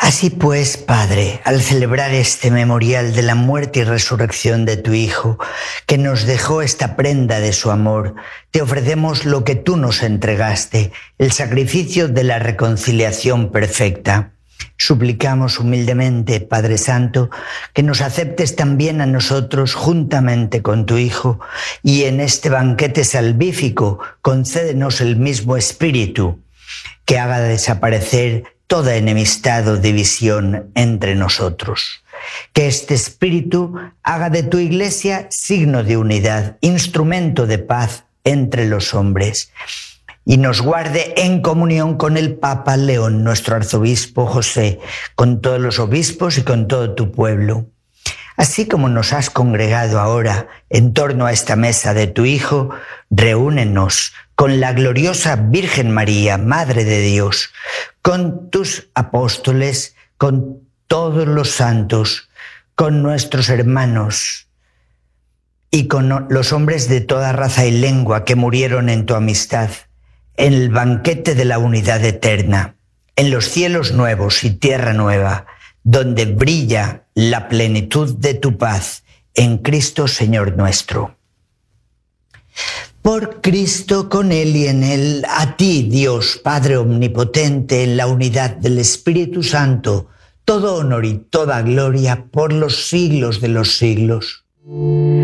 Así pues, Padre, al celebrar este memorial de la muerte y resurrección de tu Hijo, que nos dejó esta prenda de su amor, te ofrecemos lo que tú nos entregaste, el sacrificio de la reconciliación perfecta. Suplicamos humildemente, Padre Santo, que nos aceptes también a nosotros juntamente con tu Hijo, y en este banquete salvífico concédenos el mismo Espíritu, que haga desaparecer toda enemistad o división entre nosotros. Que este Espíritu haga de tu Iglesia signo de unidad, instrumento de paz entre los hombres, y nos guarde en comunión con el Papa León, nuestro arzobispo José, con todos los obispos y con todo tu pueblo. Así como nos has congregado ahora en torno a esta mesa de tu Hijo, reúnenos con la gloriosa Virgen María, Madre de Dios, con tus apóstoles, con todos los santos, con nuestros hermanos y con los hombres de toda raza y lengua que murieron en tu amistad, en el banquete de la unidad eterna, en los cielos nuevos y tierra nueva, donde brilla la plenitud de tu paz, en Cristo Señor nuestro. Por Cristo, con Él y en Él, a ti, Dios, Padre omnipotente, en la unidad del Espíritu Santo, todo honor y toda gloria por los siglos de los siglos.